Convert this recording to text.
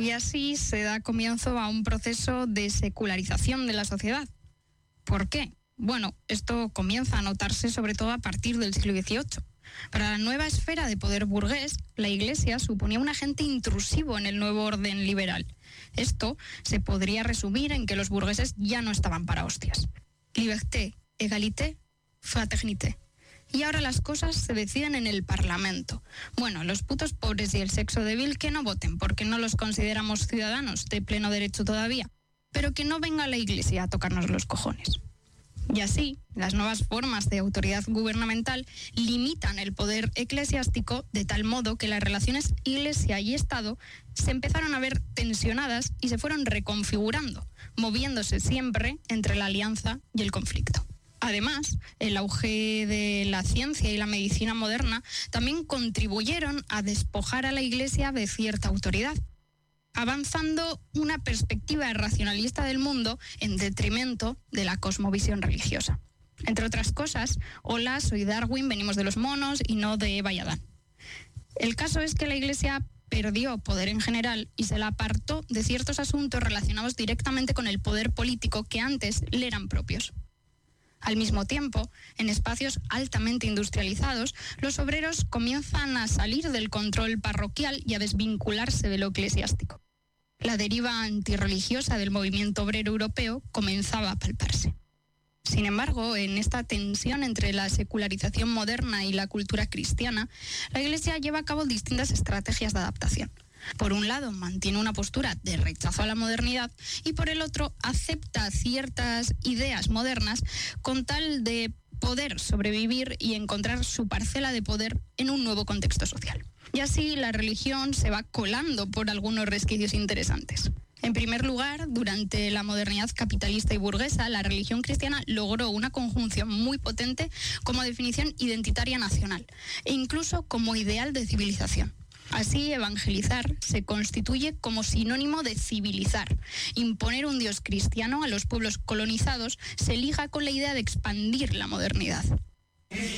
Y así se da comienzo a un proceso de secularización de la sociedad. ¿Por qué? Bueno, esto comienza a notarse sobre todo a partir del siglo XVIII. Para la nueva esfera de poder burgués, la Iglesia suponía un agente intrusivo en el nuevo orden liberal. Esto se podría resumir en que los burgueses ya no estaban para hostias. Liberté, égalité, fraternité. Y ahora las cosas se deciden en el Parlamento. Bueno, los putos pobres y el sexo débil que no voten, porque no los consideramos ciudadanos de pleno derecho todavía. Pero que no venga la Iglesia a tocarnos los cojones. Y así, las nuevas formas de autoridad gubernamental limitan el poder eclesiástico de tal modo que las relaciones Iglesia y Estado se empezaron a ver tensionadas y se fueron reconfigurando, moviéndose siempre entre la alianza y el conflicto. Además, el auge de la ciencia y la medicina moderna también contribuyeron a despojar a la Iglesia de cierta autoridad, avanzando una perspectiva racionalista del mundo en detrimento de la cosmovisión religiosa. Entre otras cosas, hola, soy Darwin, venimos de los monos y no de Eva y Adán. El caso es que la Iglesia perdió poder en general y se la apartó de ciertos asuntos relacionados directamente con el poder político que antes le eran propios. Al mismo tiempo, en espacios altamente industrializados, los obreros comienzan a salir del control parroquial y a desvincularse de lo eclesiástico. La deriva antirreligiosa del movimiento obrero europeo comenzaba a palparse. Sin embargo, en esta tensión entre la secularización moderna y la cultura cristiana, la Iglesia lleva a cabo distintas estrategias de adaptación. Por un lado, mantiene una postura de rechazo a la modernidad y por el otro, acepta ciertas ideas modernas con tal de poder sobrevivir y encontrar su parcela de poder en un nuevo contexto social. Y así la religión se va colando por algunos resquicios interesantes. En primer lugar, durante la modernidad capitalista y burguesa, la religión cristiana logró una conjunción muy potente como definición identitaria nacional e incluso como ideal de civilización. Así, evangelizar se constituye como sinónimo de civilizar. Imponer un Dios cristiano a los pueblos colonizados se liga con la idea de expandir la modernidad.